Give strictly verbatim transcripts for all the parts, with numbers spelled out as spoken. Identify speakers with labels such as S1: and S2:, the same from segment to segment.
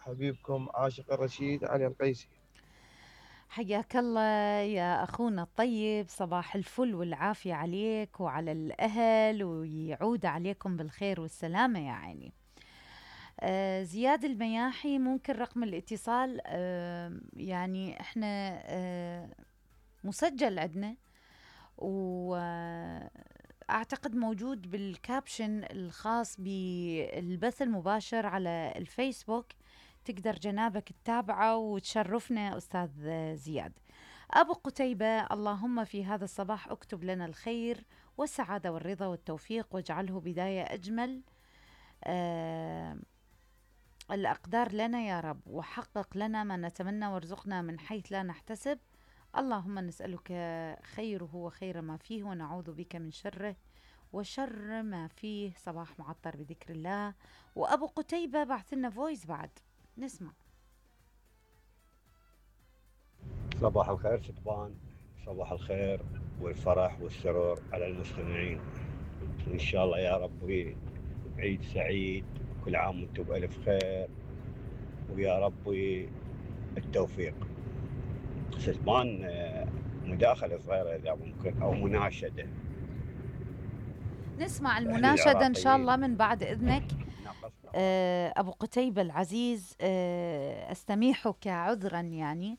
S1: حبيبكم عاشق الرشيد علي القيسي.
S2: حياك الله يا أخونا الطيب، صباح الفل والعافية عليك وعلى الأهل، ويعود عليكم بالخير والسلامة يا عيني. آه زياد المياحي، ممكن رقم الاتصال؟ آه يعني احنا آه مسجل عندنا، وأعتقد موجود بالكابشن الخاص بالبث المباشر على الفيسبوك، تقدر جنابك تتابعه وتشرفنا أستاذ زياد. أبو قتيبة، اللهم في هذا الصباح اكتب لنا الخير والسعادة والرضا والتوفيق، واجعله بداية أجمل آه الأقدار لنا يا رب، وحقق لنا ما نتمنى وارزقنا من حيث لا نحتسب. اللهم نسألك خيره وخير ما فيه، ونعوذ بك من شره وشر ما فيه. صباح معطر بذكر الله. وأبو قتيبة بعث لنا فويس بعد، نسمع.
S3: صباح الخير شطبان، صباح الخير والفرح والسرور على المستمعين، إن شاء الله يا ربي عيد سعيد، كل عام وانتم بألف خير، ويا ربي التوفيق. شطبان مداخلة صغيرة إذا ممكن، أو مناشدة.
S2: نسمع المناشدة إن شاء الله من بعد إذنك. آه أبو قتيبة العزيز، آه أستميحك عذرا يعني.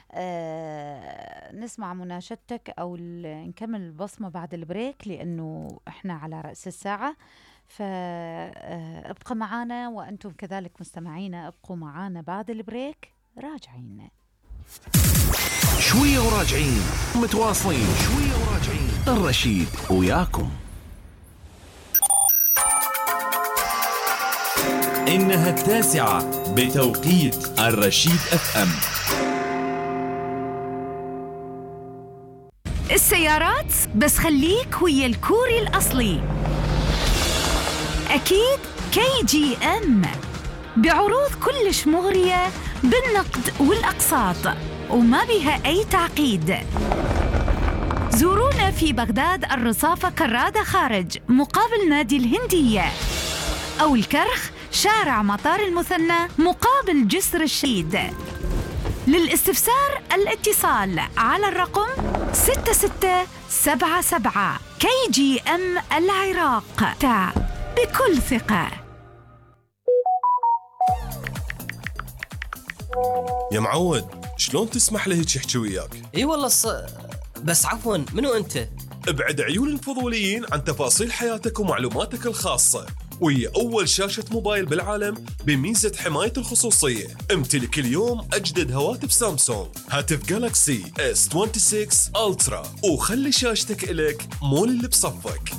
S2: آه نسمع مناشدتك أو نكمل البصمة بعد البريك، لأنه إحنا على رأس الساعة، فابقى معانا، وأنتم كذلك مستمعينا ابقوا معانا بعد البريك راجعين.
S4: شوية وراجعين، متواصلين شوية وراجعين، الرشيد وياكم.
S5: إنها التاسعة بتوقيت الرشيد اف ام.
S6: السيارات بس خليك ويا الكوري الأصلي، أكيد كي جي ام، بعروض كلش مغرية بالنقد والأقساط، وما بها أي تعقيد. زورونا في بغداد، الرصافة كرادة خارج مقابل نادي الهندية، أو الكرخ شارع مطار المثنى مقابل جسر الشهيد. للاستفسار الاتصال على الرقم ستة ستة سبعة سبعة. كي جي ام العراق، تع بكل ثقة.
S7: يا معود، شلون تسمح لي هيك يحكي وياك؟
S8: اي والله الص... بس عفوا، منو انت؟
S7: ابعد عيون الفضوليين عن تفاصيل حياتك ومعلوماتك الخاصة، وهي أول شاشة موبايل بالعالم بميزة حماية الخصوصية. امتلك اليوم أجدد هواتف سامسونج، هاتف جالاكسي اس ستة وعشرين ألترا، وخلي شاشتك إلك مول اللي بصفك.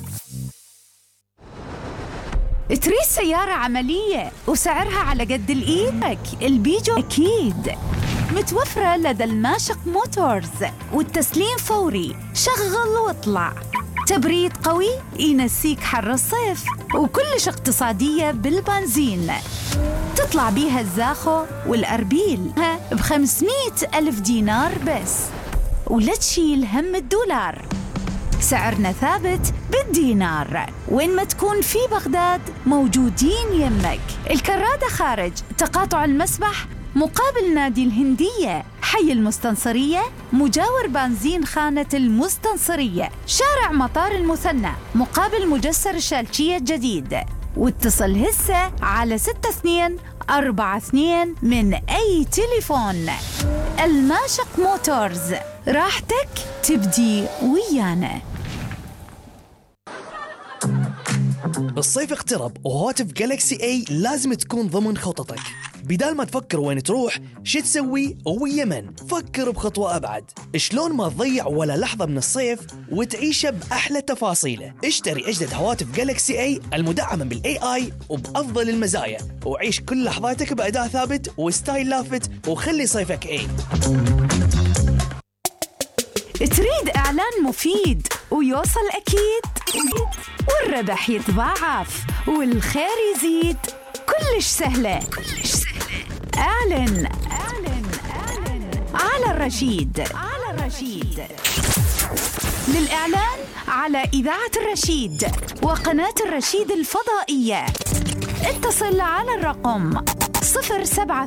S6: تريد سيارة عملية وسعرها على قد الإيدك؟ البيجو أكيد متوفرة لدى الماشق موتورز، والتسليم فوري، شغل واطلع. تبريد قوي ينسيك حر الصيف، وكلش اقتصادية بالبنزين. تطلع بيها الزاخو والأربيل بخمسمية ألف دينار بس، ولا تشيل هم الدولار. سعرنا ثابت بالدينار، وين ما تكون في بغداد موجودين يمك. الكرادة خارج تقاطع المسبح مقابل نادي الهندية، حي المستنصرية مجاور بنزين خانة المستنصرية، شارع مطار المثنى مقابل مجسر الشالشية الجديد. واتصل هسه على ستة اثنين أربعة اثنين من أي تليفون. الماشق موتورز، راحتك تبدي ويانا.
S9: الصيف اقترب، وهاتف جالكسي اي لازم تكون ضمن خططك. بدال ما تفكر وين تروح شو تسوي ويا من، فكر بخطوة أبعد. شلون ما تضيع ولا لحظة من الصيف وتعيشه بأحلى تفاصيله. اشتري أجدد هواتف جالكسي اي المدعمة بالاي اي وبأفضل المزايا، وعيش كل لحظاتك بأداء ثابت وستايل لافت، وخلي صيفك اي.
S6: تريد إعلان مفيد ويوصل أكيد، والربح يتضاعف والخير يزيد، كلش سهلة كلش سهلة. اعلن اعلن اعلن على الرشيد على الرشيد. للإعلان على إذاعة الرشيد وقناة الرشيد الفضائية اتصل على الرقم صفر سبعة